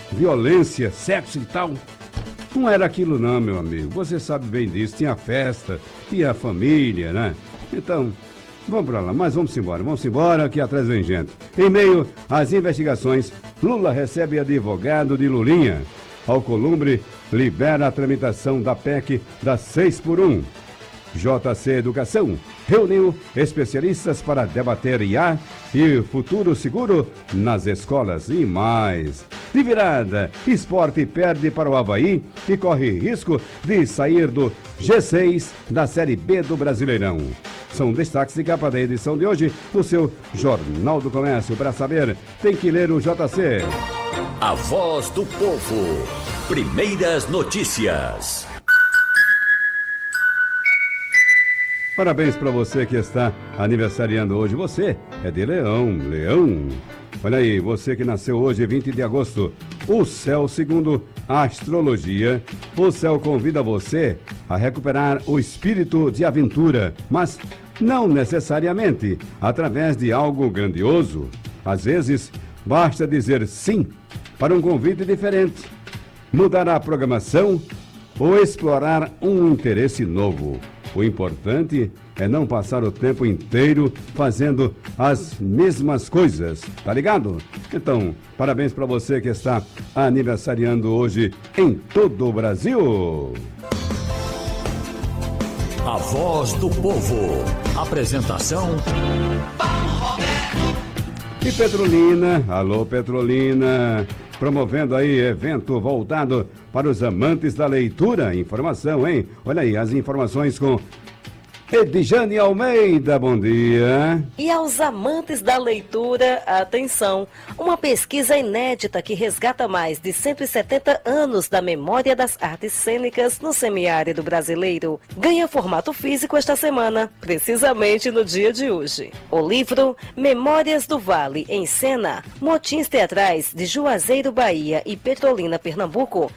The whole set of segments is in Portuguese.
violência, sexo e tal. Não era aquilo não, meu amigo. Você sabe bem disso. Tinha festa, tinha família, né? Então, vamos pra lá. Mas vamos embora, que atrás vem gente. Em meio às investigações, Lula recebe advogado de Lulinha. Alcolumbre libera a tramitação da PEC das 6x1. JC Educação reuniu especialistas para debater IA e futuro seguro nas escolas e mais. De virada, Sport perde para o Avaí e corre risco de sair do G6 da Série B do Brasileirão. São destaques de capa da edição de hoje do seu Jornal do Comércio. Para saber, tem que ler o JC. A voz do povo. Primeiras notícias. Parabéns para você que está aniversariando hoje. Você é de Leão. Olha aí, você que nasceu hoje, 20 de agosto. O céu, segundo a astrologia, o céu convida você a recuperar o espírito de aventura, mas não necessariamente através de algo grandioso. Às vezes, basta dizer sim para um convite diferente, mudar a programação ou explorar um interesse novo. O importante é não passar o tempo inteiro fazendo as mesmas coisas, tá ligado? Então, parabéns para você que está aniversariando hoje em todo o Brasil. A voz do povo. Apresentação: Paulo Roberto. E Petrolina, alô Petrolina, promovendo aí evento voltado para os amantes da leitura. Informação, hein? Olha aí, as informações com Edjane Almeida, bom dia. E aos amantes da leitura, atenção, uma pesquisa inédita que resgata mais de 170 anos da memória das artes cênicas no semiárido brasileiro ganha formato físico esta semana, precisamente no dia de hoje. O livro Memórias do Vale em Cena, Motins Teatrais de Juazeiro, Bahia e Petrolina, Pernambuco,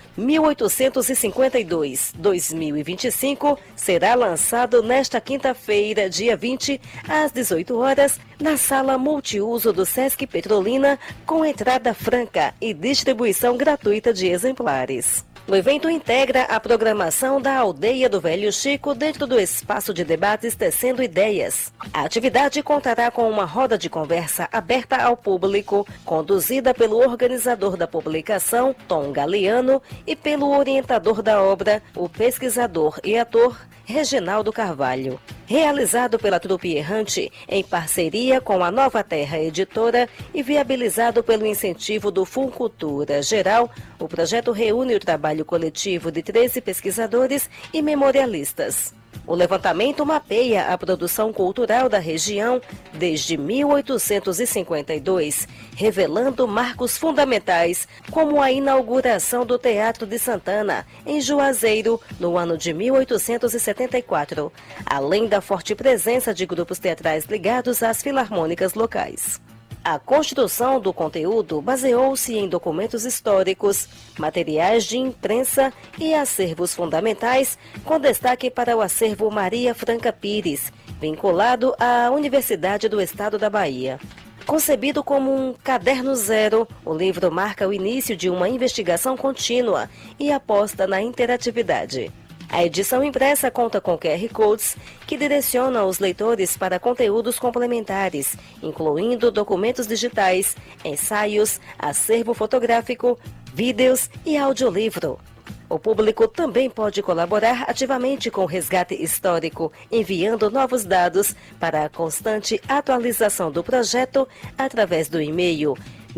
1852-2025, será lançado nesta quinta-feira, dia 20, às 18 horas, na sala multiuso do Sesc Petrolina, com entrada franca e distribuição gratuita de exemplares. O evento integra a programação da Aldeia do Velho Chico dentro do espaço de debates Tecendo Ideias. A atividade contará com uma roda de conversa aberta ao público, conduzida pelo organizador da publicação, Tom Galeano, e pelo orientador da obra, o pesquisador e ator Reginaldo Carvalho. Realizado pela Trupe Errante, em parceria com a Nova Terra Editora e viabilizado pelo incentivo do Funcultura Geral, o projeto reúne o trabalho coletivo de 13 pesquisadores e memorialistas. O levantamento mapeia a produção cultural da região desde 1852, revelando marcos fundamentais, como a inauguração do Teatro de Santana, em Juazeiro, no ano de 1874, além da forte presença de grupos teatrais ligados às filarmônicas locais. A construção do conteúdo baseou-se em documentos históricos, materiais de imprensa e acervos fundamentais, com destaque para o acervo Maria Franca Pires, vinculado à Universidade do Estado da Bahia. Concebido como um caderno zero, o livro marca o início de uma investigação contínua e aposta na interatividade. A edição impressa conta com QR Codes que direcionam os leitores para conteúdos complementares, incluindo documentos digitais, ensaios, acervo fotográfico, vídeos e audiolivro. O público também pode colaborar ativamente com o resgate histórico, enviando novos dados para a constante atualização do projeto através do e-mail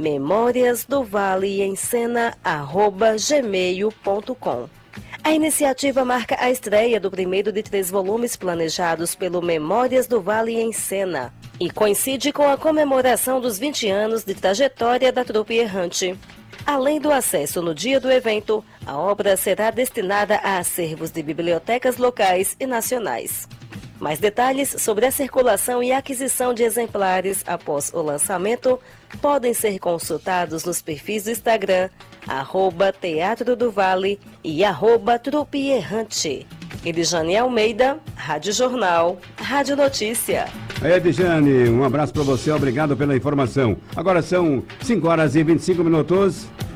memoriasdovaleemcena@gmail.com. A iniciativa marca a estreia do primeiro de 3 volumes planejados pelo Memórias do Vale em Cena e coincide com a comemoração dos 20 anos de trajetória da Trupe Errante. Além do acesso no dia do evento, a obra será destinada a acervos de bibliotecas locais e nacionais. Mais detalhes sobre a circulação e aquisição de exemplares após o lançamento podem ser consultados nos perfis do Instagram, @Teatro do Vale e @Trupe Errante. Edjane Almeida, Rádio Jornal, Rádio Notícia. Edjane, um abraço para você, obrigado pela informação. Agora são 5 horas e 25 minutos.